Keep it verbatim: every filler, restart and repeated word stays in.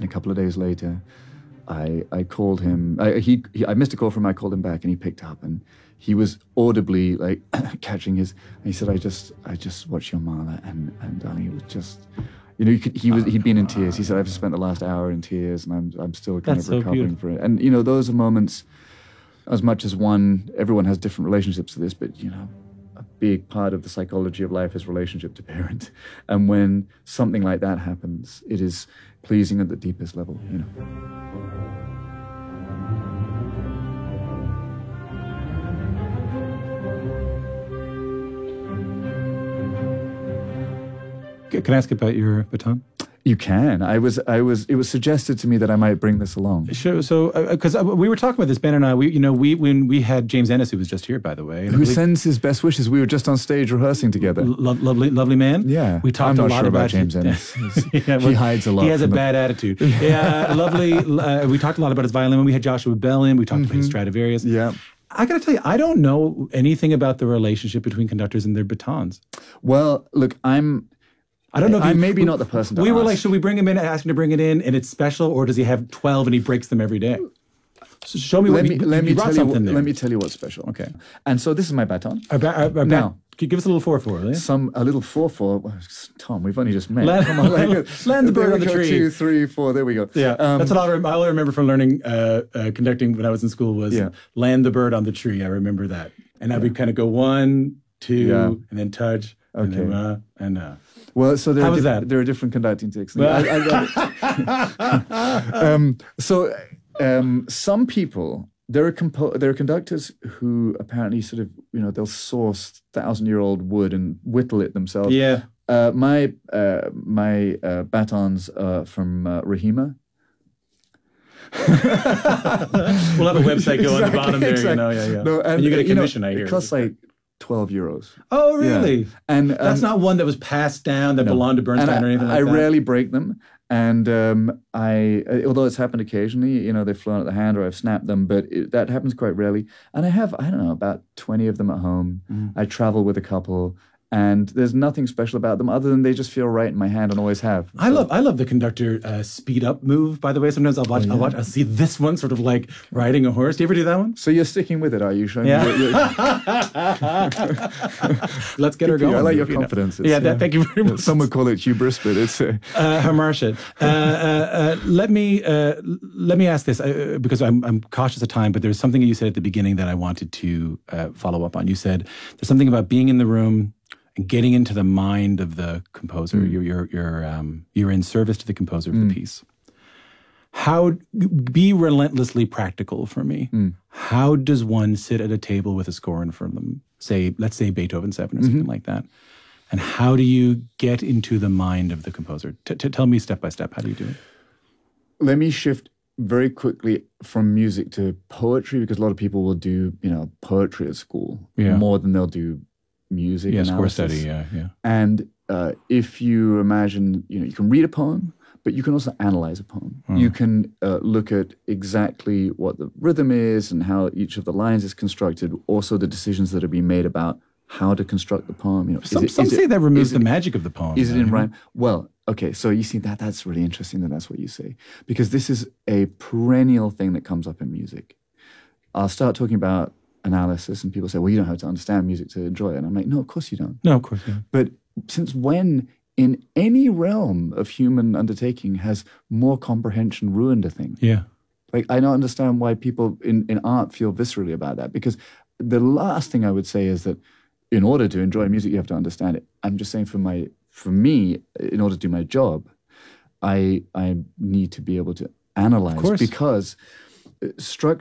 And a couple of days later, I I called him. I, he, he I missed a call from him. I called him back, and he picked up, and he was audibly like catching his. And he said, "I just I just watched your Mahler, and and darling, it was just." You know, you could, he was, he'd been in tears. He said, I've spent the last hour in tears and I'm I'm still kind That's of recovering so from it. And, you know, those are moments, as much as one, everyone has different relationships to this, but, you know, a big part of the psychology of life is relationship to parent. And when something like that happens, it is pleasing at the deepest level, you know. Can I ask about your baton? You can. I was. I was. It was suggested to me that I might bring this along. Sure. So, because uh, uh, we were talking about this, Ben and I. We, you know, we when we had James Ennis, who was just here, by the way, who sends his best wishes. We were just on stage rehearsing together. Lo- lovely, lovely man. Yeah. We talked I'm not a lot sure about, about James his, Ennis. yeah, well, he hides a lot. He has a the... bad attitude. Yeah. Lovely. Uh, we talked a lot about his violin. We had Joshua Bell in. We talked mm-hmm. about his Stradivarius. Yeah. I got to tell you, I don't know anything about the relationship between conductors and their batons. Well, look, I'm. I don't know if I'm you, maybe not the person to We ask. were like, should we bring him in and ask him to bring it in and it's special, or does he have twelve and he breaks them every day? So show me let what me, you, let you me brought tell something you, there. Let me tell you what's special. Okay. And so this is my baton. Our ba- our, our now, ba- give us a little four four, will you? Some a little four four. Well, Tom, we've only just met. Land, Come on, like, land the bird on the go, tree. Two, three, four. There we go. Yeah, um, that's what I'll, rem- I'll remember from learning uh, uh, conducting when I was in school was yeah. land the bird on the tree. I remember that, and I would yeah. kind of go one, two, yeah. and then touch, okay. and then uh, and. Uh, Well, so there How are, was diff- that? there are different conducting techniques. I, I um, so um, some people, there are compo- there are conductors who apparently sort of, you know, they'll source thousand-year-old wood and whittle it themselves. Yeah. Uh, my uh, my uh, batons are from uh, Rahima. We'll have a website go exactly, on the bottom there, exactly. you know, yeah, yeah. No, and, and you get a commission, you know, I hear. It costs like twelve euros. Oh, really? Yeah. And um, that's not one that was passed down that no. belonged to Bernstein I, or anything like I that? I rarely break them. And um, I, although it's happened occasionally, you know, they've flown at the hand or I've snapped them, but it, that happens quite rarely. And I have, I don't know, about twenty of them at home. Mm. I travel with a couple. And there's nothing special about them other than they just feel right in my hand and always have. I so. love I love the conductor uh, speed up move, by the way. Sometimes I'll watch, oh, yeah. I'll watch, I'll see this one sort of like riding a horse. Do you ever do that one? So you're sticking with it, are you? Showing yeah. me you're, you're... Let's get her going. I like your confidence. Yeah, that, uh, thank you very much. Some would call it hubris, but it's... Uh... Uh, Hamarshid. Uh, uh, uh, let me uh, let me ask this, uh, because I'm, I'm cautious of time, but there's something you said at the beginning that I wanted to uh, follow up on. You said there's something about being in the room and getting into the mind of the composer. Mm. You're you're you're um, you're in service to the composer of mm. the piece. How be relentlessly practical for me. Mm. How does one sit at a table with a score in front of them? Say, let's say Beethoven seven or mm-hmm. something like that. And how do you get into the mind of the composer? T- t- tell me step by step. How do you do it? Let me shift very quickly from music to poetry, because a lot of people will do, you know, poetry at school yeah. more than they'll do music. Yeah, score study, yeah, yeah. And uh, if you imagine, you know, you can read a poem, but you can also analyze a poem. Mm. You can uh, look at exactly what the rhythm is and how each of the lines is constructed, also the decisions that are being made about how to construct the poem. You know, some it, some say it, that removes the it, magic of the poem. Is though, it in rhyme? Well, okay, so you see that that's really interesting that that's what you say, because this is a perennial thing that comes up in music. I'll start talking about analysis and people say, well, you don't have to understand music to enjoy it. And I'm like, no, of course you don't. No, of course you don't. But since when in any realm of human undertaking has more comprehension ruined a thing? Yeah. Like, I don't understand why people in, in art feel viscerally about that, because the last thing I would say is that in order to enjoy music, you have to understand it. I'm just saying for my, for me, in order to do my job, I I need to be able to analyze, because structure